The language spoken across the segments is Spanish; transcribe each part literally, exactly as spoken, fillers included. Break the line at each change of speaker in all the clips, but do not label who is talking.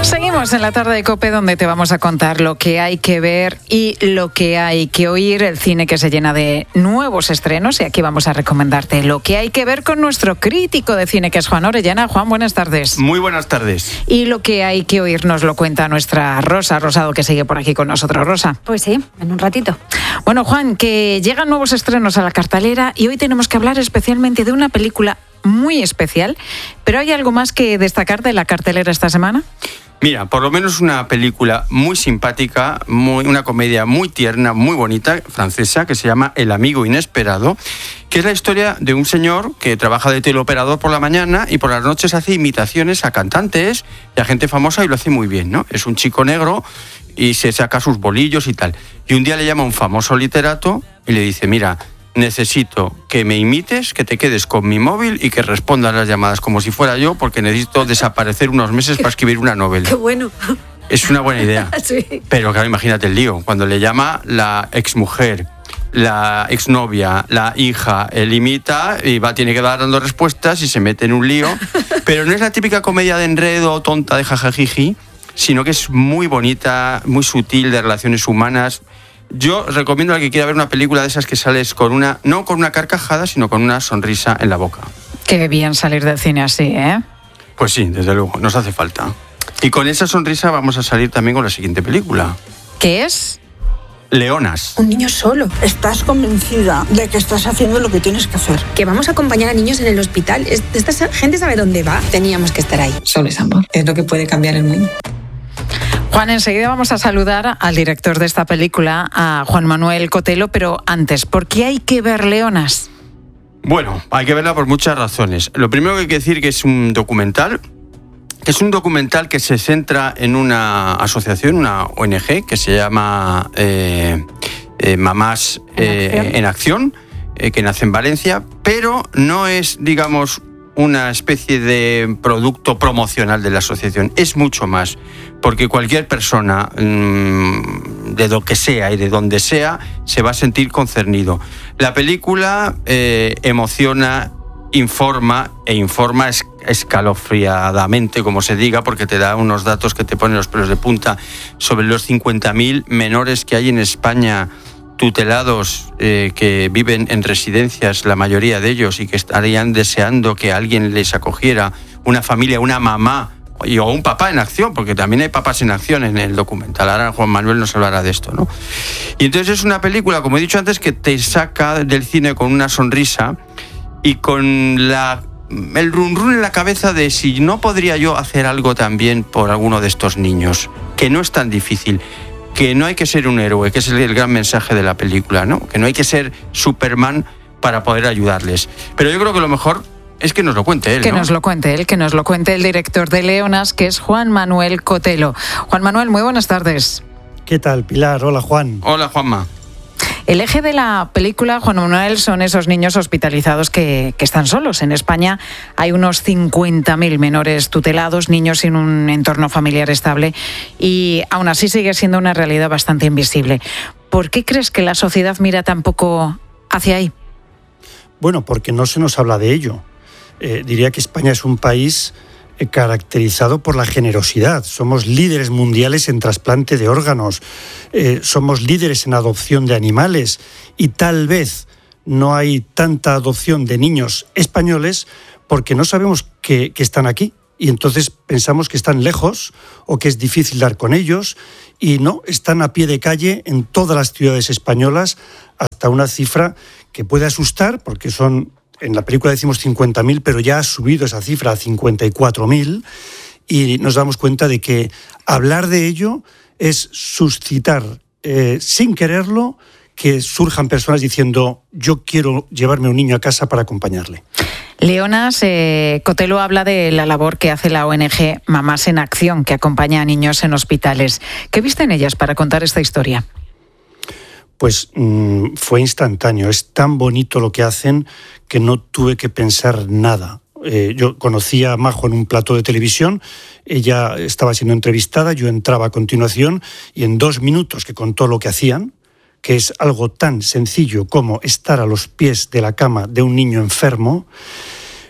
Seguimos en la tarde de COPE, donde te vamos a contar lo que hay que ver y lo que hay que oír, el cine que se llena de nuevos estrenos, y aquí vamos a recomendarte lo que hay que ver con nuestro crítico de cine, que es Juan Orellana. Juan, buenas tardes.
Muy buenas tardes.
Y lo que hay que oír nos lo cuenta nuestra Rosa Rosado, que sigue por aquí con nosotros. Rosa.
Pues sí, en un ratito.
Bueno, Juan, que llegan nuevos estrenos a la cartelera y hoy tenemos que hablar especialmente de una película muy especial, pero ¿hay algo más que destacar de la cartelera esta semana?
Mira, por lo menos una película muy simpática, muy, una comedia muy tierna, muy bonita, francesa, que se llama El amigo inesperado, que es la historia de un señor que trabaja de teleoperador por la mañana y por las noches hace imitaciones a cantantes y a gente famosa, y lo hace muy bien, ¿no? Es un chico negro y se saca sus bolillos y tal. Y un día le llama a un famoso literato y le dice: mira, necesito que me imites, que te quedes con mi móvil y que respondas las llamadas como si fuera yo, porque necesito desaparecer unos meses para escribir una novela.
¡Qué bueno!
Es una buena idea.
Sí.
Pero claro, imagínate el lío. Cuando le llama la exmujer, la exnovia, la hija, él imita y va, tiene que dar dando respuestas y se mete en un lío. Pero no es la típica comedia de enredo, tonta, de jajajiji, sino que es muy bonita, muy sutil, de relaciones humanas. Yo recomiendo al que quiera ver una película de esas que sales con una, no con una carcajada, sino con una sonrisa en la boca.
Qué bien salir del cine así, ¿eh?
Pues sí, desde luego, nos hace falta. Y con esa sonrisa vamos a salir también con la siguiente película.
¿Qué es?
Leonas.
Un niño solo. ¿Estás convencida de que estás haciendo lo que tienes que hacer?
Que vamos a acompañar a niños en el hospital. Esta gente sabe dónde va. Teníamos que estar ahí.
Solo es amor. Es lo que puede cambiar el mundo.
Juan, enseguida vamos a saludar al director de esta película, a Juan Manuel Cotelo, pero antes, ¿por qué hay que ver Leonas?
Bueno, hay que verla por muchas razones. Lo primero que hay que decir que es un documental, que es un documental que se centra en una asociación, una O N G, que se llama eh, eh, Mamás eh, en Acción, en acción eh, que nace en Valencia, pero no es, digamos, una especie de producto promocional de la asociación. Es mucho más, porque cualquier persona, mmm, de lo que sea y de donde sea, se va a sentir concernido. La película eh, emociona, informa e informa es, escalofriadamente, como se diga, porque te da unos datos que te ponen los pelos de punta sobre los cincuenta mil menores que hay en España tutelados, eh, que viven en residencias, la mayoría de ellos, y que estarían deseando que alguien les acogiera, una familia, una mamá y, o un papá en acción, porque también hay papás en acción en el documental. Ahora Juan Manuel nos hablará de esto, ¿no? Y entonces es una película, como he dicho antes, que te saca del cine con una sonrisa y con la, el run run en la cabeza de si no podría yo hacer algo también por alguno de estos niños, que no es tan difícil, que no hay que ser un héroe, que es el gran mensaje de la película, ¿no? Que no hay que ser Superman para poder ayudarles. Pero yo creo que lo mejor es que nos lo cuente él,
Que
¿no?
nos lo cuente él, que nos lo cuente el director de Leonas, que es Juan Manuel Cotelo. Juan Manuel, muy buenas tardes.
¿Qué tal, Pilar? Hola, Juan.
Hola, Juanma.
El eje de la película, Juan Manuel, son esos niños hospitalizados que, que están solos. En España hay unos cincuenta mil menores tutelados, niños sin un entorno familiar estable, y aún así sigue siendo una realidad bastante invisible. ¿Por qué crees que la sociedad mira tan poco hacia ahí?
Bueno, porque no se nos habla de ello. Eh, diría que España es un país eh, caracterizado por la generosidad. Somos líderes mundiales en trasplante de órganos, eh, somos líderes en adopción de animales, y tal vez no hay tanta adopción de niños españoles porque no sabemos que, que están aquí, y entonces pensamos que están lejos o que es difícil dar con ellos, y no, están a pie de calle en todas las ciudades españolas, hasta una cifra que puede asustar, porque son, en la película decimos cincuenta mil, pero ya ha subido esa cifra a cincuenta y cuatro mil, y nos damos cuenta de que hablar de ello es suscitar, eh, sin quererlo, que surjan personas diciendo: yo quiero llevarme a un niño a casa para acompañarle.
Leonas, eh, Cotelo habla de la labor que hace la O N G Mamás en Acción, que acompaña a niños en hospitales. ¿Qué viste en ellas para contar esta historia?
Pues mmm, fue instantáneo. Es tan bonito lo que hacen que no tuve que pensar nada. Eh, yo conocía a Majo en un plató de televisión, ella estaba siendo entrevistada, yo entraba a continuación y en dos minutos que contó lo que hacían, que es algo tan sencillo como estar a los pies de la cama de un niño enfermo,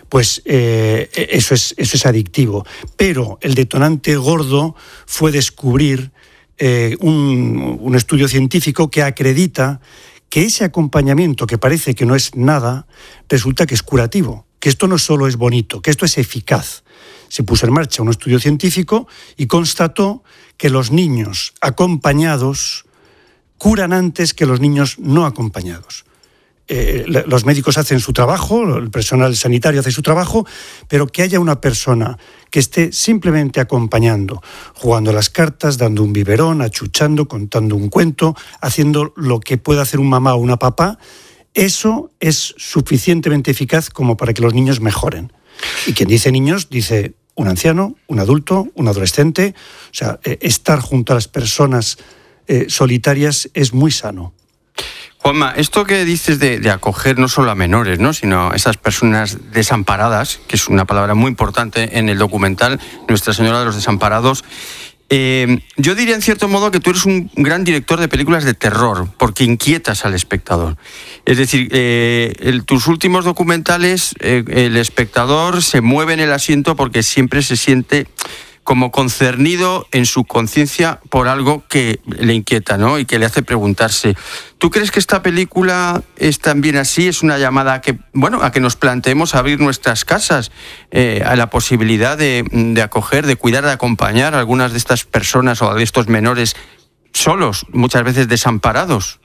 pues eh, eso, es, eso es adictivo. Pero el detonante gordo fue descubrir eh, un, un estudio científico que acredita que ese acompañamiento, que parece que no es nada, resulta que es curativo, que esto no solo es bonito, que esto es eficaz. Se puso en marcha un estudio científico y constató que los niños acompañados curan antes que los niños no acompañados. Eh, los médicos hacen su trabajo, el personal sanitario hace su trabajo, pero que haya una persona que esté simplemente acompañando, jugando las cartas, dando un biberón, achuchando, contando un cuento, haciendo lo que puede hacer un mamá o una papá, eso es suficientemente eficaz como para que los niños mejoren. Y quien dice niños, dice un anciano, un adulto, un adolescente. O sea, eh, estar junto a las personas eh, solitarias es muy sano.
Juanma, esto que dices de, de acoger no solo a menores, ¿no?, sino a esas personas desamparadas, que es una palabra muy importante en el documental Nuestra Señora de los Desamparados, eh, yo diría en cierto modo que tú eres un gran director de películas de terror, porque inquietas al espectador. Es decir, eh, el, tus últimos documentales, eh, el espectador se mueve en el asiento porque siempre se siente como concernido en su conciencia por algo que le inquieta, ¿no?, y que le hace preguntarse. ¿Tú crees que esta película es también así? ¿Es una llamada a que, bueno, a que nos planteemos abrir nuestras casas, eh, a la posibilidad de, de acoger, de cuidar, de acompañar a algunas de estas personas o de estos menores solos, muchas veces desamparados?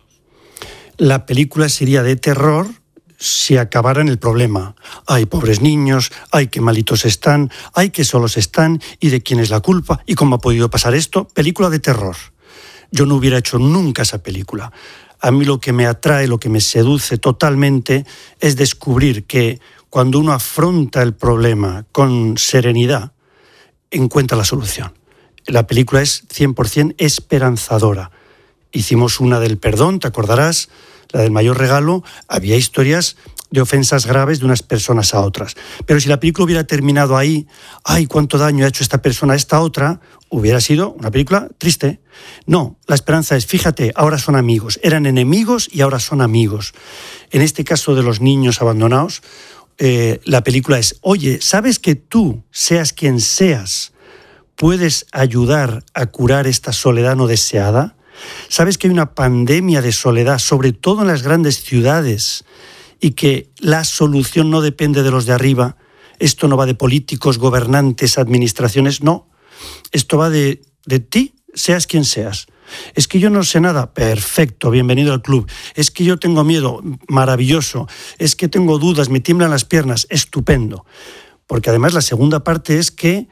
La película sería de terror si acabara en el problema. Ay, pobres niños, ay, qué malitos están, ay, qué solos están, y de quién es la culpa, y cómo ha podido pasar esto. Película de terror. Yo no hubiera hecho nunca esa película. A mí lo que me atrae, lo que me seduce totalmente es descubrir que cuando uno afronta el problema con serenidad, encuentra la solución. La película es cien por ciento esperanzadora. Hicimos una del perdón, te acordarás, la del mayor regalo. Había historias de ofensas graves de unas personas a otras. Pero si la película hubiera terminado ahí, ay, cuánto daño ha hecho esta persona a esta otra, hubiera sido una película triste. No, la esperanza es, fíjate, ahora son amigos. Eran enemigos y ahora son amigos. En este caso de los niños abandonados, eh, la película es, oye, ¿sabes que tú, seas quien seas, puedes ayudar a curar esta soledad no deseada? ¿Sabes que hay una pandemia de soledad, sobre todo en las grandes ciudades, y que la solución no depende de los de arriba? Esto no va de políticos, gobernantes, administraciones, no. Esto va de, de ti, seas quien seas. Es que yo no sé nada, perfecto, bienvenido al club. Es que yo tengo miedo, maravilloso. Es que tengo dudas, me tiemblan las piernas, estupendo. Porque además la segunda parte es que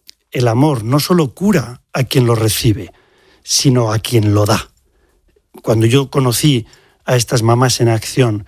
el amor no solo cura a quien lo recibe, sino a quien lo da. Cuando yo conocí a estas mamás en acción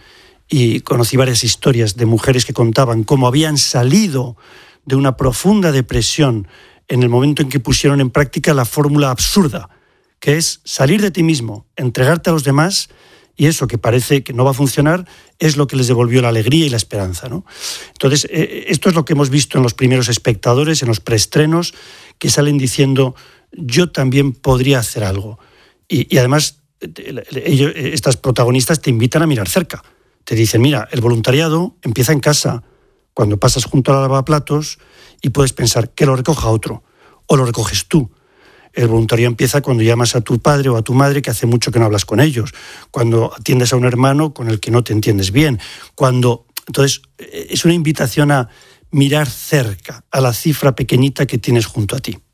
y conocí varias historias de mujeres que contaban cómo habían salido de una profunda depresión en el momento en que pusieron en práctica la fórmula absurda, que es salir de ti mismo, entregarte a los demás, y eso que parece que no va a funcionar es lo que les devolvió la alegría y la esperanza, ¿no? Entonces, eh, esto es lo que hemos visto en los primeros espectadores, en los preestrenos, que salen diciendo, yo también podría hacer algo. Y, y además, ellos, estas protagonistas te invitan a mirar cerca. Te dicen, mira, el voluntariado empieza en casa, cuando pasas junto al lavaplatos y puedes pensar que lo recoja otro, o lo recoges tú. El voluntariado empieza cuando llamas a tu padre o a tu madre que hace mucho que no hablas con ellos, cuando atiendes a un hermano con el que no te entiendes bien, cuando... Entonces, es una invitación a mirar cerca, a la cifra pequeñita que tienes junto a ti.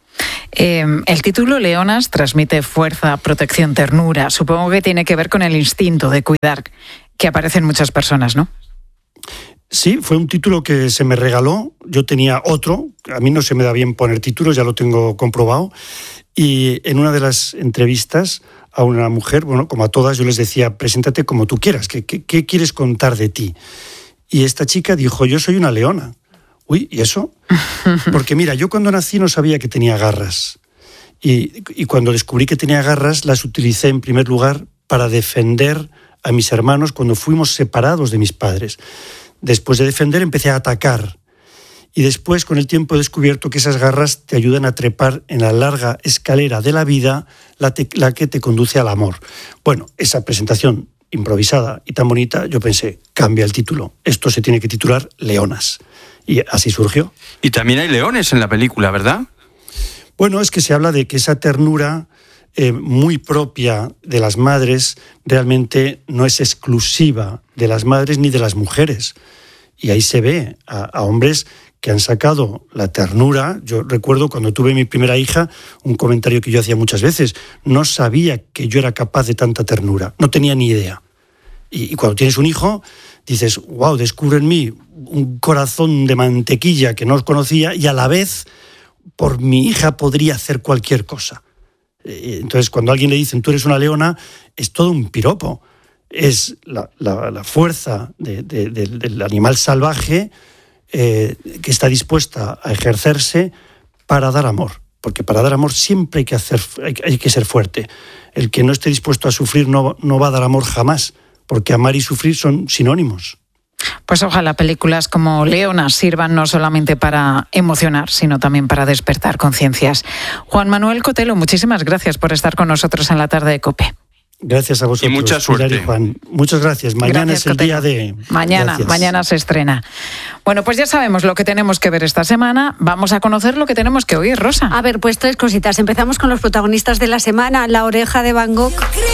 Eh, el título Leonas transmite fuerza, protección, ternura. Supongo que tiene que ver con el instinto de cuidar que aparece en muchas personas, ¿no?
Sí, fue un título que se me regaló. Yo tenía otro. A mí no se me da bien poner títulos, ya lo tengo comprobado. Y en una de las entrevistas a una mujer, bueno, como a todas, yo les decía, preséntate como tú quieras. ¿Qué, qué, qué quieres contar de ti? Y esta chica dijo, yo soy una leona. Uy, ¿y eso? Porque mira, yo cuando nací no sabía que tenía garras. Y, y cuando descubrí que tenía garras, las utilicé en primer lugar para defender a mis hermanos cuando fuimos separados de mis padres. Después de defender, empecé a atacar. Y después, con el tiempo, he descubierto que esas garras te ayudan a trepar en la larga escalera de la vida, la, te, la que te conduce al amor. Bueno, esa presentación improvisada y tan bonita, yo pensé, cambia el título. Esto se tiene que titular Leonas. Y así surgió.
Y también hay leones en la película, ¿verdad?
Bueno, es que se habla de que esa ternura eh, muy propia de las madres realmente no es exclusiva de las madres ni de las mujeres. Y ahí se ve a, a hombres que han sacado la ternura. Yo recuerdo cuando tuve mi primera hija, un comentario que yo hacía muchas veces, no sabía que yo era capaz de tanta ternura, no tenía ni idea. Y, y cuando tienes un hijo, dices, wow, descubre en mí un corazón de mantequilla que no os conocía y a la vez, por mi hija podría hacer cualquier cosa. Entonces, cuando a alguien le dicen, tú eres una leona, es todo un piropo. Es la, la, la fuerza de, de, de, del animal salvaje eh, que está dispuesta a ejercerse para dar amor. Porque para dar amor siempre hay que, hacer, hay, hay que ser fuerte. El que no esté dispuesto a sufrir no, no va a dar amor jamás, porque amar y sufrir son sinónimos.
Pues ojalá películas como Leonas sirvan no solamente para emocionar, sino también para despertar conciencias. Juan Manuel Cotelo, muchísimas gracias por estar con nosotros en la tarde de COPE.
Gracias a vosotros.
Y mucha suerte.
Pilar y Juan. Muchas gracias. Mañana
Gracias,
es el
Cotelo.
día de...
Mañana,
Gracias.
mañana se estrena. Bueno, pues ya sabemos lo que tenemos que ver esta semana. Vamos a conocer lo que tenemos que oír, Rosa.
A ver, pues tres cositas. Empezamos con los protagonistas de la semana. La oreja de Van Gogh.